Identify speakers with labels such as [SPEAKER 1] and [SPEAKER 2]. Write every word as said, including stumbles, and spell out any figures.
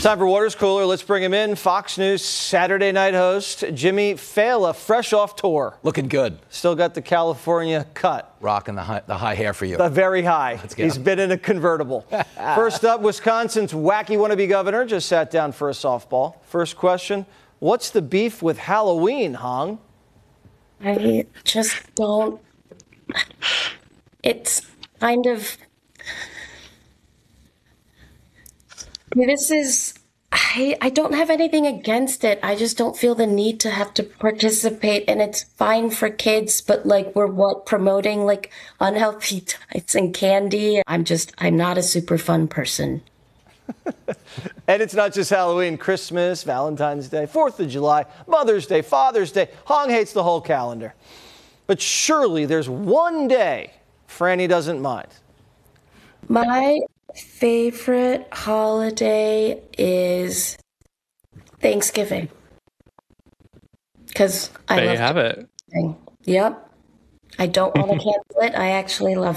[SPEAKER 1] time for Water's Cooler. Let's bring him in. Fox News Saturday night host Jimmy Failla, fresh off tour.
[SPEAKER 2] Looking good.
[SPEAKER 1] Still got the California cut.
[SPEAKER 2] Rocking the high, the high hair for you.
[SPEAKER 1] The very high.
[SPEAKER 2] Let's get
[SPEAKER 1] He's
[SPEAKER 2] him.
[SPEAKER 1] been in a convertible. First up, Wisconsin's wacky wannabe governor just sat down for a softball. First question, what's the beef with Halloween, Hong?
[SPEAKER 3] I just don't. It's kind of. This is. I, I don't have anything against it. I just don't feel the need to have to participate, and it's fine for kids, but like we're what promoting like unhealthy diets and candy. I'm just I'm not a super fun person.
[SPEAKER 1] And it's not just Halloween, Christmas, Valentine's Day, fourth of July, Mother's Day, Father's Day. Hong hates the whole calendar. But surely there's one day Franny doesn't mind.
[SPEAKER 3] My favorite holiday is Thanksgiving. Because I
[SPEAKER 4] There
[SPEAKER 3] love
[SPEAKER 4] you have it.
[SPEAKER 3] Thanksgiving. Yep. I don't want to cancel it. I actually love